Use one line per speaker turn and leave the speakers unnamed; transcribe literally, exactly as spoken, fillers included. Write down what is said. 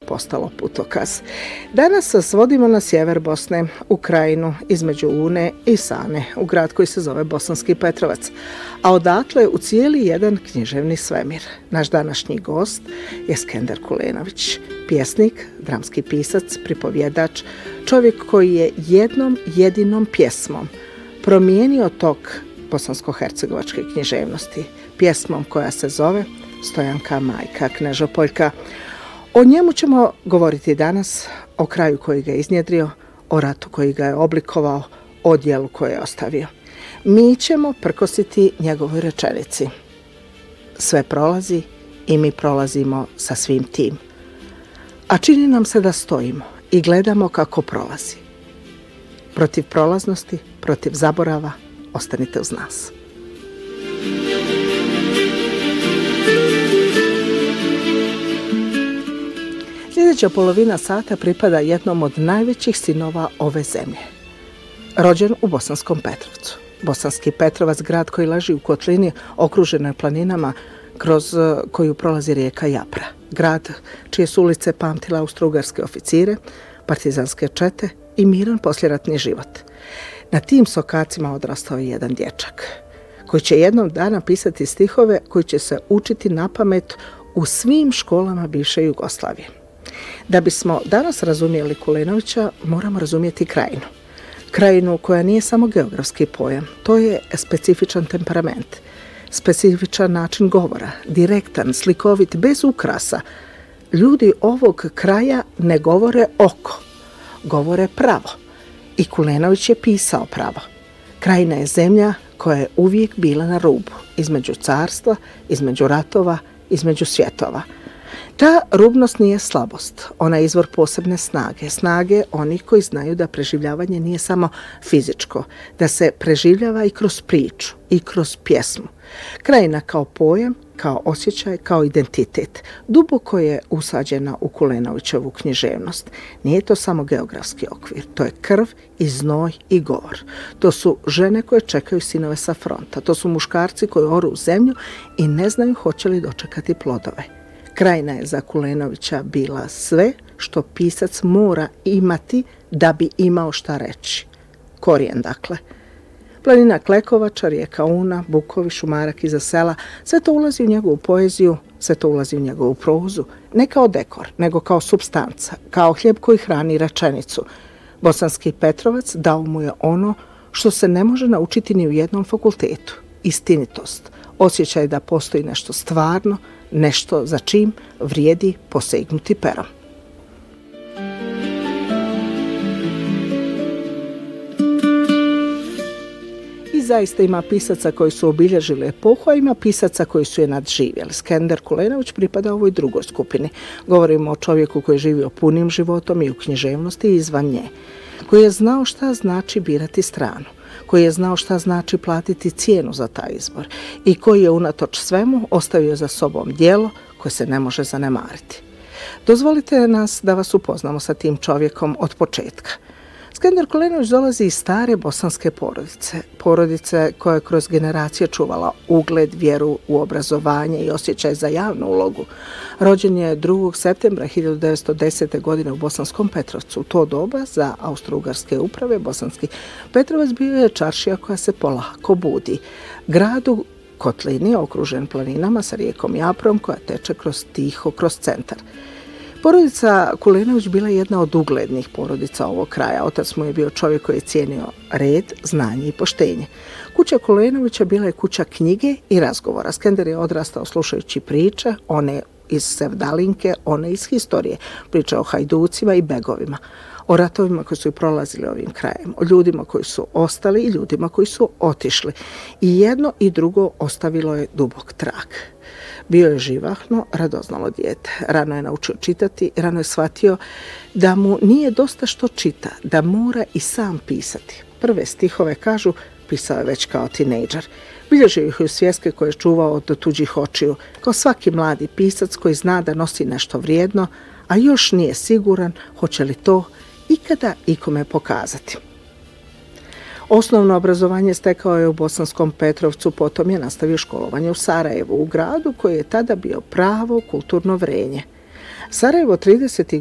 postalo putokaz. Danas se svodimo na sjever Bosne, u krajinu između Une i Sane, u grad koji se zove Bosanski Petrovac, a odatle u cijeli jedan književni svemir. Naš današnji gost je Skender Kulenović, pjesnik, dramski pisac, pripovjedač, čovjek koji je jednom jedinom pjesmom promijenio tok bosansko-hercegovačke književnosti, pjesmom koja se zove Stojanka majka Knežopoljka. O njemu ćemo govoriti danas, o kraju koji ga je iznjedrio, o ratu koji ga je oblikovao, o djelu koje je ostavio. Mi ćemo prkositi njegovoj rečenici. Sve prolazi i mi prolazimo sa svim tim. A čini nam se da stojimo i gledamo kako prolazi. Protiv prolaznosti, protiv zaborava, ostanite uz nas. Sljedeća polovina sata pripada jednom od najvećih sinova ove zemlje. Rođen u Bosanskom Petrovcu. Bosanski Petrovac, grad koji leži u kotlini okruženoj planinama kroz koju prolazi rijeka Japra. Grad čije su ulice pamtile austrougarske oficire, partizanske čete i miran posljeratni život. Na tim sokacima odrastao je jedan dječak koji će jednom dana pisati stihove koji će se učiti na pamet u svim školama bivše Jugoslavije. Da bismo danas razumjeli Kulenovića, moramo razumjeti krajinu. Krajinu koja nije samo geografski pojam, to je specifičan temperament, specifičan način govora, direktan, slikovit, bez ukrasa. Ljudi ovog kraja ne govore oko, govore pravo. I Kulenović je pisao pravo. Krajina je zemlja koja je uvijek bila na rubu, između carstva, između ratova, između svjetova. Ta rubnost nije slabost, ona je izvor posebne snage, snage onih koji znaju da preživljavanje nije samo fizičko, da se preživljava i kroz priču, i kroz pjesmu. Krajina kao pojam, kao osjećaj, kao identitet, duboko je usađena u Kulenovićevu književnost. Nije to samo geografski okvir, to je krv i znoj i govor. To su žene koje čekaju sinove sa fronta, to su muškarci koji oru u zemlju i ne znaju hoće li dočekati plodove. Krajina je za Kulenovića bila sve što pisac mora imati da bi imao šta reći. Korijen, dakle. Planina Klekovača, rijeka Una, bukovi, šumarak iza sela, sve to ulazi u njegovu poeziju, sve to ulazi u njegovu prozu, ne kao dekor, nego kao supstanca, kao hljeb koji hrani rečenicu. Bosanski Petrovac dao mu je ono što se ne može naučiti ni u jednom fakultetu. Istinitost, osjećaj da postoji nešto stvarno, nešto za čim vrijedi posegnuti perom. I zaista ima pisaca koji su obilježili epohu, a ima pisaca koji su je nadživjeli. Skender Kulenović pripada ovoj drugoj skupini. Govorimo o čovjeku koji je živio punim životom i u književnosti i izvan nje, koji je znao šta znači birati stranu, koji je znao šta znači platiti cijenu za taj izbor i koji je unatoč svemu ostavio za sobom djelo koje se ne može zanemariti. Dozvolite nas da vas upoznamo sa tim čovjekom od početka. Skender Kulenović dolazi iz stare bosanske porodice, porodice koja je kroz generacije čuvala ugled, vjeru u obrazovanje i osjećaj za javnu ulogu. Rođen je drugog septembra hiljadu devetsto desete. godine u Bosanskom Petrovcu. U to doba za austrougarske uprave Bosanski Petrovac bio je čaršija koja se polako budi. Grad u kotlini okružen planinama sa rijekom Japrom koja teče kroz tiho, kroz centar. Porodica Kulenović bila je jedna od uglednih porodica ovog kraja. Otac mu je bio čovjek koji je cijenio red, znanje i poštenje. Kuća Kulenovića bila je kuća knjige i razgovora. Skender je odrastao slušajući priče, one iz sevdalinke, one iz historije. Priče o hajducima i begovima, o ratovima koji su prolazili ovim krajem, o ljudima koji su ostali i ljudima koji su otišli. I jedno i drugo ostavilo je dubok trag. Bio je živahno, radoznalo dijete. Rano je naučio čitati, rano je shvatio da mu nije dosta što čita, da mora i sam pisati. Prve stihove, kažu, pisao je već kao tinejdžer. Bilježio ih u svjeske koje je čuvao od tuđih očiju, kao svaki mladi pisac koji zna da nosi nešto vrijedno, a još nije siguran hoće li to ikada ikome pokazati. Osnovno obrazovanje stekao je u Bosanskom Petrovcu, potom je nastavio školovanje u Sarajevu, u gradu koji je tada bio pravo kulturno vrenje. Sarajevo tridesetih